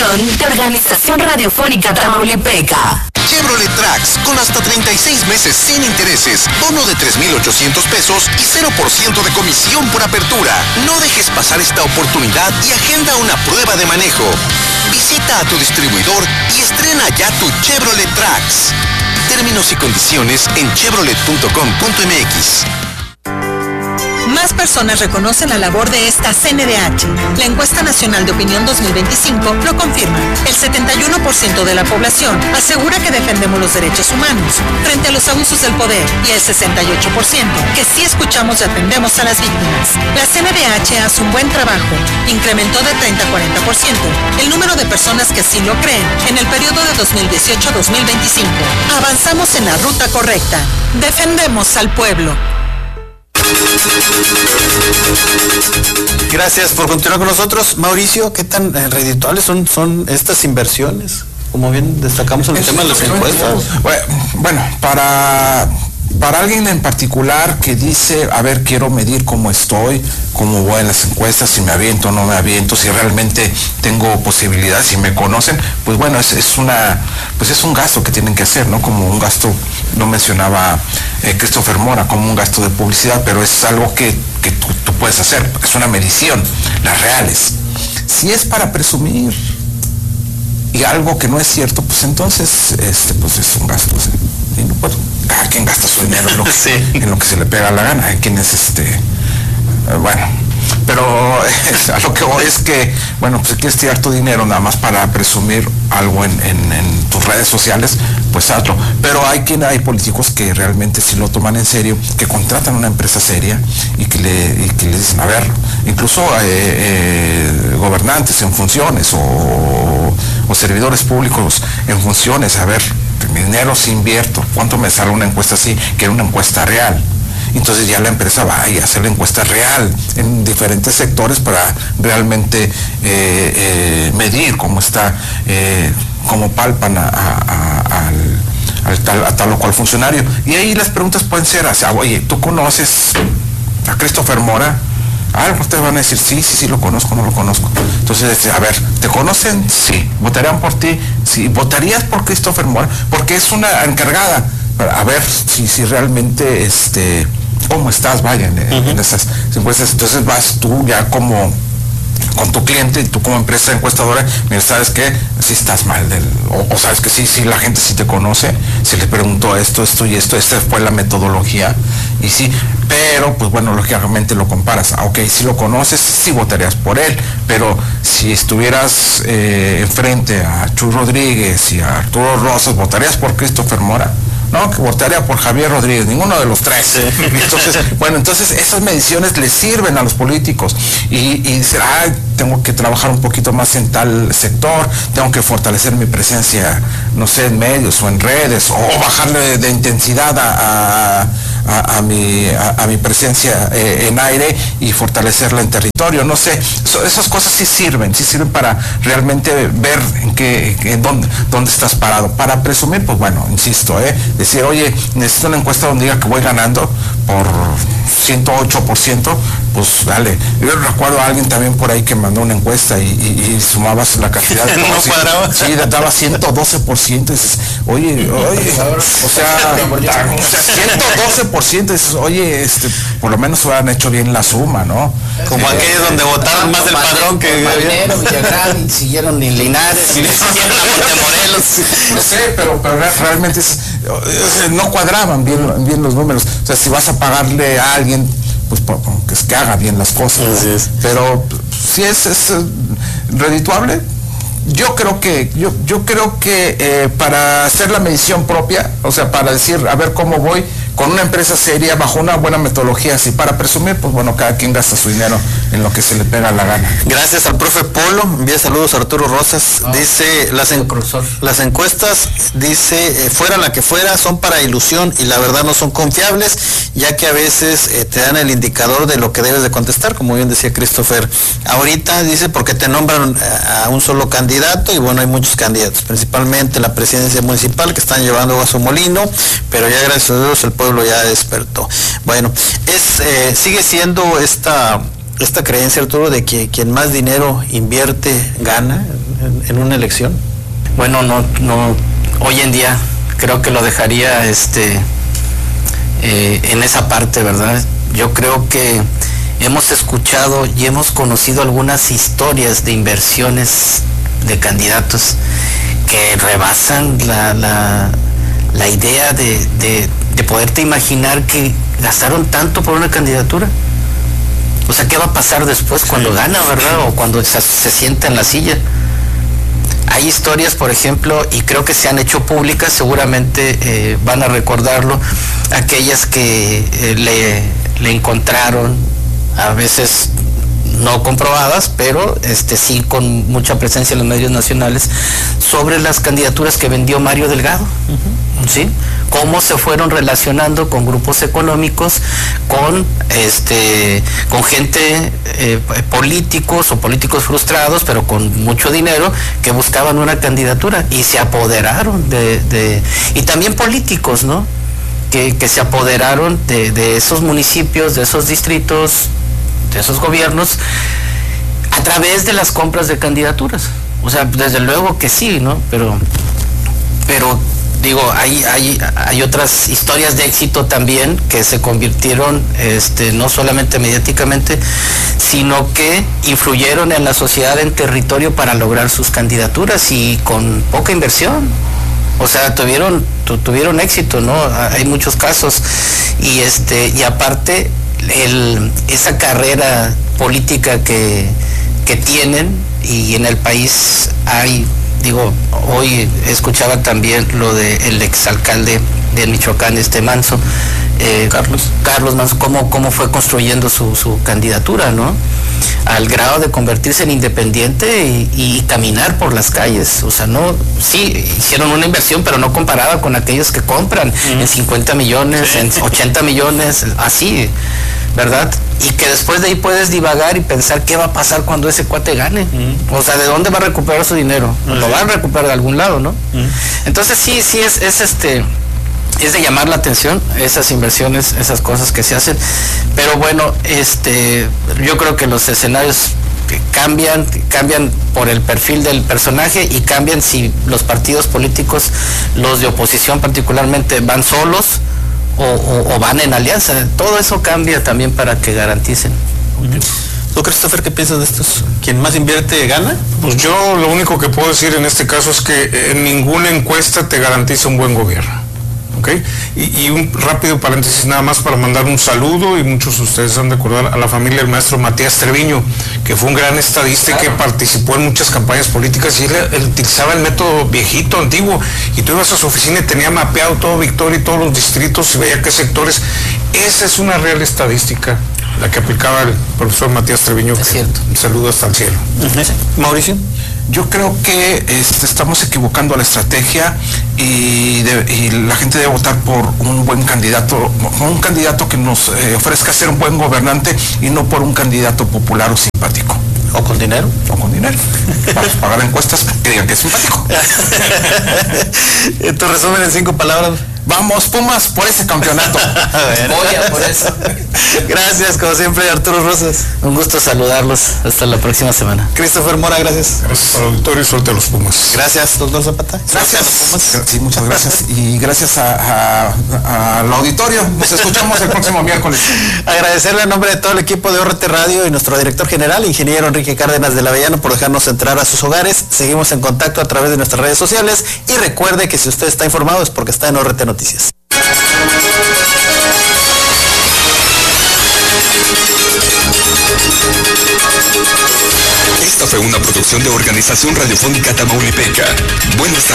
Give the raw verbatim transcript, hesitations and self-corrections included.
producción de Organización Radiofónica Tamaulipeca. Chevrolet Trax, con hasta treinta y seis meses sin intereses, bono de tres mil ochocientos pesos y cero por ciento de comisión por apertura. No dejes pasar esta oportunidad y agenda una prueba de manejo. Visita a tu distribuidor y estrena ya tu Chevrolet Trax. Términos y condiciones en chevrolet punto com punto m x. Más personas reconocen la labor de esta C N D H. La encuesta nacional de opinión dos mil veinticinco lo confirma. El setenta y uno por ciento de la población asegura que defendemos los derechos humanos frente a los abusos del poder y el sesenta y ocho por ciento que sí escuchamos y atendemos a las víctimas. La C N D H hace un buen trabajo. Incrementó de treinta a cuarenta por ciento el número de personas que así lo creen en el periodo de dos mil dieciocho a dos mil veinticinco. Avanzamos en la ruta correcta. Defendemos al pueblo. Gracias por continuar con nosotros. Mauricio, ¿qué tan eh, redituables son, son estas inversiones? Como bien destacamos en el tema de las encuestas. Bueno, para, para alguien en particular que dice, a ver, quiero medir cómo estoy, cómo voy en las encuestas, si me aviento o no me aviento, si realmente tengo posibilidades, si me conocen, pues bueno, es, es una, pues es un gasto que tienen que hacer, ¿no? Como un gasto, no mencionaba eh, Christopher Mora, como un gasto de publicidad, pero es algo que, que tú, tú puedes hacer, es una medición, las reales. Si es para presumir y algo que no es cierto, pues entonces este pues es un gasto, ¿sí? Y no, pues, cada quien gasta su dinero en lo que, sí. en lo que se le pega la gana. Hay quienes este eh, bueno, pero eh, a lo que voy es que, bueno, pues si quieres tirar tu dinero nada más para presumir algo en, en, en tus redes sociales, pues hazlo. Pero hay quien, hay políticos que realmente sí lo toman en serio, que contratan una empresa seria y que le, y que le dicen, a ver, incluso eh, eh, gobernantes en funciones o, o servidores públicos en funciones, a ver, mi dinero si invierto, ¿cuánto me sale una encuesta así? Que era una encuesta real. Entonces ya la empresa va y hace la encuesta real en diferentes sectores para realmente eh, eh, medir cómo está, eh, cómo palpan a, a, a, al, al tal, a tal o cual funcionario. Y ahí las preguntas pueden ser, o sea, oye, ¿tú conoces a Christopher Mora? Algo te van a decir, sí, sí, sí, lo conozco, no lo conozco. Entonces, a ver, ¿te conocen? Sí. ¿Votarían por ti? Sí. ¿Votarías por Christopher Mora? Porque es una encargada. A ver si, si realmente, este, cómo estás, vaya, en, uh-huh. en esas encuestas. Entonces vas tú ya como con tu cliente y tú como empresa encuestadora, mira, ¿sabes qué? Si estás mal del, o, o sabes que sí, sí, la gente sí te conoce, si le preguntó esto, esto y esto, esta fue la metodología, y sí, pero pues bueno, lógicamente lo comparas, ok, si lo conoces, sí votarías por él, pero si estuvieras eh, enfrente a Chuy Rodríguez y a Arturo Rosas, ¿votarías por Christopher Mora? No, que votaría por Javier Rodríguez, ninguno de los tres. Sí. Entonces, bueno, entonces esas mediciones les sirven a los políticos y, y decir, ah, tengo que trabajar un poquito más en tal sector, tengo que fortalecer mi presencia, no sé, en medios o en redes, o bajarle de, de intensidad a, a, a, a, mi, a, a mi presencia eh, en aire y fortalecerla en territorio, no sé, so, esas cosas sí sirven, sí sirven para realmente ver en qué, en dónde, dónde estás parado. Para presumir, pues bueno, insisto, eh, decir, oye, necesito una encuesta donde diga que voy ganando por ciento ocho por ciento, pues dale. Yo recuerdo a alguien también por ahí que mandó una encuesta y, y, y sumabas la cantidad de... ¿No cuadraba? Sí, daba ciento doce por ciento, y dices, oye, oye, o sea, o sea, ciento doce por ciento, dices, oye, este, por lo menos hubieran hecho bien la suma, ¿no? Como sí, aquellos donde votaron más del padrón que... Marinero, Villagrán, siguieron en Linares, y siguieron a Montemorelos. No sé, pero, pero realmente es, no cuadraban bien, bien los números. O sea, si vas a pagarle a alguien, pues por, que es que haga bien las cosas, ¿no? Es. Pero si es, es redituable, yo creo que yo yo creo que eh, para hacer la medición propia, o sea, para decir, a ver cómo voy con una empresa seria, bajo una buena metodología, así para presumir, pues bueno, cada quien gasta su dinero en lo que se le pega la gana. Gracias al profe Polo, envía saludos a Arturo Rosas, oh, dice, las, en, las encuestas, dice, eh, fuera la que fuera, son para ilusión y la verdad no son confiables, ya que a veces eh, te dan el indicador de lo que debes de contestar, como bien decía Christopher. Ahorita dice, porque te nombran a un solo candidato y bueno, hay muchos candidatos, principalmente la presidencia municipal que están llevando a su molino, pero ya gracias a Dios el pueblo ya despertó. Bueno, es eh, sigue siendo esta esta creencia, Arturo, de que quien más dinero invierte gana en, en una elección? Bueno, no, no, hoy en día creo que lo dejaría este, eh, en esa parte, ¿verdad? Yo creo que hemos escuchado y hemos conocido algunas historias de inversiones de candidatos que rebasan la, la, la idea de, de, de poderte imaginar que gastaron tanto por una candidatura. O sea, ¿qué va a pasar después cuando gana, verdad? O cuando se, se sienta en la silla. Hay historias, por ejemplo, y creo que se han hecho públicas, seguramente eh, van a recordarlo, aquellas que eh, le, le encontraron, a veces no comprobadas, pero este sí con mucha presencia en los medios nacionales, sobre las candidaturas que vendió Mario Delgado. Uh-huh. ¿Sí? Cómo se fueron relacionando con grupos económicos, con este, con gente, eh, políticos o políticos frustrados, pero con mucho dinero, que buscaban una candidatura y se apoderaron de, de y también políticos, ¿no? Que, que se apoderaron de, de esos municipios, de esos distritos, de esos gobiernos, a través de las compras de candidaturas. O sea, desde luego que sí, ¿no? Pero, pero digo, hay, hay, hay otras historias de éxito también que se convirtieron, este, no solamente mediáticamente, sino que influyeron en la sociedad, en territorio, para lograr sus candidaturas y con poca inversión. O sea, tuvieron, tu, tuvieron éxito, ¿no? Hay muchos casos. Y este, y aparte, el, esa carrera política que, que tienen, y en el país hay, digo, hoy escuchaba también lo del exalcalde de Michoacán, este Manso, eh, Carlos, Carlos Manso, cómo, cómo fue construyendo su, su candidatura, ¿no? Al grado de convertirse en independiente y, y caminar por las calles. O sea, no, sí, hicieron una inversión, pero no comparada con aquellos que compran mm. en cincuenta millones, sí. en ochenta millones, así, ¿verdad? Y que después de ahí puedes divagar y pensar qué va a pasar cuando ese cuate gane. Mm. O sea, ¿de dónde va a recuperar su dinero? Mm. Lo van a recuperar de algún lado, ¿no? Mm. Entonces sí, sí es, es este... es de llamar la atención esas inversiones, esas cosas que se hacen, pero bueno, este, yo creo que los escenarios cambian, cambian por el perfil del personaje y cambian si los partidos políticos, los de oposición particularmente, van solos o, o, o van en alianza. Todo eso cambia también para que garanticen. ¿Tú, Christopher, qué piensas de estos? ¿Quién más invierte gana? Pues yo lo único que puedo decir en este caso es que en ninguna encuesta te garantiza un buen gobierno. ¿Okay? Y, y un rápido paréntesis nada más para mandar un saludo, y muchos de ustedes han de acordar, a la familia del maestro Matías Treviño, que fue un gran estadista y que participó en muchas campañas políticas, y él, él utilizaba el método viejito, antiguo, y tú ibas a su oficina y tenía mapeado todo Victoria y todos los distritos y veía qué sectores. Esa es una real estadística, la que aplicaba el profesor Matías Treviño. Es cierto. Un saludo hasta el cielo. Uh-huh. Mauricio. Yo creo que este, estamos equivocando la estrategia y, de, y la gente debe votar por un buen candidato, un candidato que nos eh, ofrezca ser un buen gobernante, y no por un candidato popular o simpático. ¿O con dinero? O con dinero. Vamos a pagar encuestas que digan que es simpático. Tu resumen en cinco palabras. Vamos, Pumas, por ese campeonato. Voy a por eso. Gracias, como siempre, Arturo Rosas. Un gusto saludarlos. Hasta la próxima semana. Christopher Mora, gracias. Gracias al auditorio y suerte a los Pumas. Gracias, doctor Zapata. Gracias. Sí, muchas gracias. Y gracias a, a, al auditorio. Nos escuchamos el próximo miércoles. Agradecerle en nombre de todo el equipo de O R T Radio y nuestro director general, ingeniero Enrique Cárdenas de la Avellano, por dejarnos entrar a sus hogares. Seguimos en contacto a través de nuestras redes sociales, y recuerde que si usted está informado es porque está en O R T Noticias. Esta fue una producción de Organización Radiofónica Tamaulipeca. Buenas tardes.